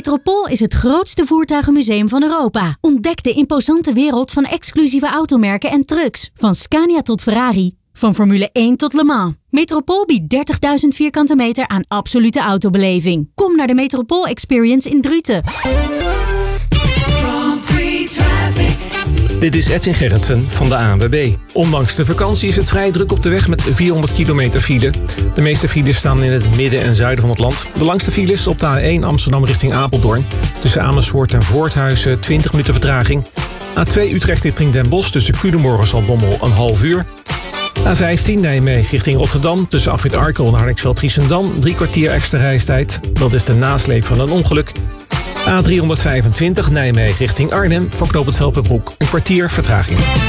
Metropool is het grootste voertuigenmuseum van Europa. Ontdek de imposante wereld van exclusieve automerken en trucks. Van Scania tot Ferrari. Van Formule 1 tot Le Mans. Metropool biedt 30.000 vierkante meter aan absolute autobeleving. Kom naar de Metropool Experience in Druten. Dit is Edwin Gerritsen van de ANWB. Ondanks de vakantie is het vrij druk op de weg met 400 kilometer file. De meeste files staan in het midden en zuiden van het land. De langste files op de A1 Amsterdam richting Apeldoorn. Tussen Amersfoort en Voorthuizen 20 minuten vertraging. A2 Utrecht richting Den Bosch tussen Culemborg en Zaltbommel een half uur. A15 Nijmegen richting Rotterdam tussen Afrit Arkel en Hardingsveld-Giessendam 3 kwartier extra reistijd. Dat is de nasleep van een ongeluk. A325 Nijmegen richting Arnhem voor knooppunt Velperbroek een kwartier vertraging.